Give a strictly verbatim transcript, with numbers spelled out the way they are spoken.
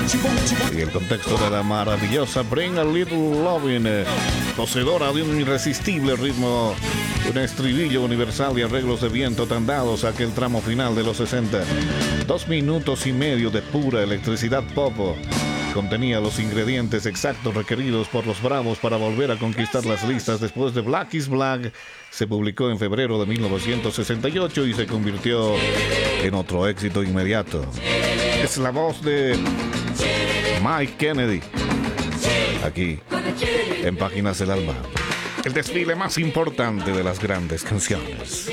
Y el contexto de la maravillosa Bring a Little Lovin', eh, poseedora de un irresistible ritmo, un estribillo universal y arreglos de viento tan dados a aquel tramo final de los sesenta. Dos minutos y medio de pura electricidad pop. Contenía los ingredientes exactos requeridos por los Bravos para volver a conquistar las listas después de Black is Black. Se publicó en febrero de mil novecientos sesenta y ocho y se convirtió en otro éxito inmediato. Es la voz de Mike Kennedy, aquí en Páginas del Alma, el desfile más importante de las grandes canciones.